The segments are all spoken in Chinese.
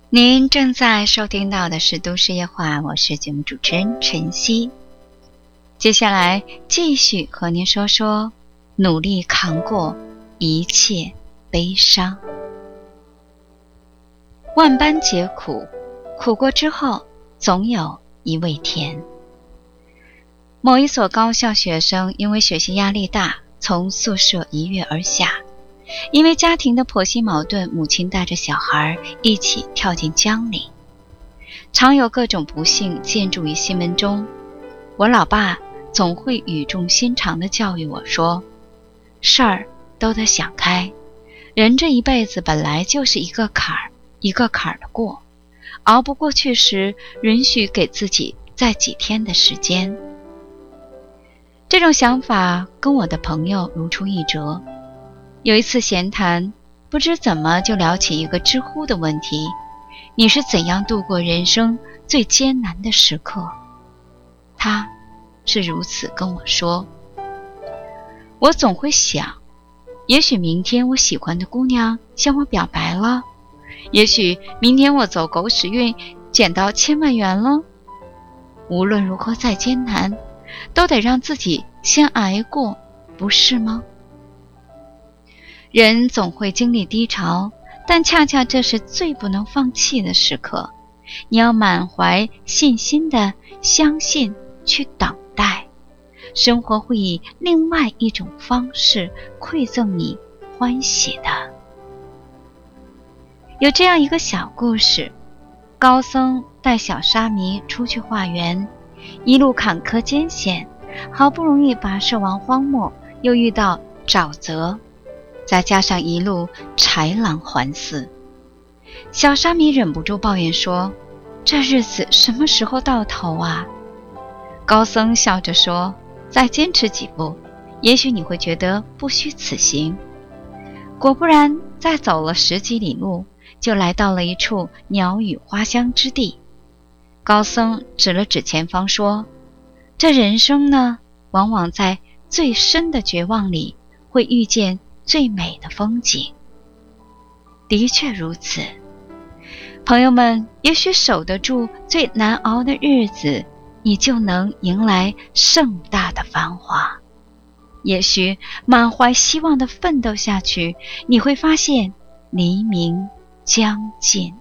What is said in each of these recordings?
您正在收听到的是都市夜话，我是节目主持人晨曦。接下来继续和您说说努力扛过一切悲伤。万般皆苦，苦过之后总有一味甜。某一所高校学生因为学习压力大，从宿舍一跃而下，因为家庭的婆媳矛盾，母亲带着小孩一起跳进江里。常有各种不幸见诸于新闻中，我老爸总会语重心长地教育我说，事儿都得想开，人这一辈子本来就是一个坎儿一个坎儿的过，熬不过去时，允许给自己再几天的时间。这种想法跟我的朋友如出一辙。有一次闲谈，不知怎么就聊起一个知乎的问题，你是怎样度过人生最艰难的时刻？他是如此跟我说，我总会想，也许明天我喜欢的姑娘向我表白了，也许明天我走狗屎运捡到1000万元了。无论如何再艰难，都得让自己先挨过，不是吗？人总会经历低潮，但恰恰这是最不能放弃的时刻。你要满怀信心地相信，去等待，生活会以另外一种方式馈赠你欢喜的。有这样一个小故事，高僧带小沙弥出去化缘，一路坎坷艰险，好不容易跋涉完荒漠，又遇到沼泽，再加上一路豺狼环伺，小沙弥忍不住抱怨说，这日子什么时候到头啊？高僧笑着说，再坚持几步，也许你会觉得不虚此行。果不然，再走了10几里路，就来到了一处鸟语花香之地。高僧指了指前方说，这人生呢，往往在最深的绝望里会遇见最美的风景。的确如此，朋友们，也许守得住最难熬的日子，你就能迎来盛大的繁华。也许满怀希望的奋斗下去，你会发现黎明将近。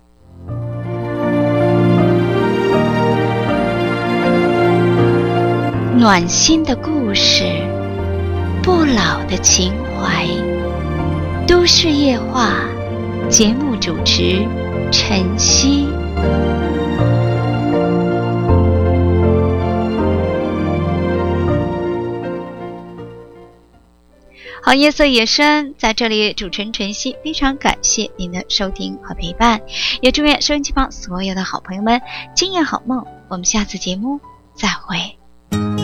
暖心的故事，不老的情怀，都市夜话，节目主持晨曦。好，夜色也深，在这里主持人晨曦非常感谢您的收听和陪伴，也祝愿收音机旁所有的好朋友们今夜好梦，我们下次节目再会。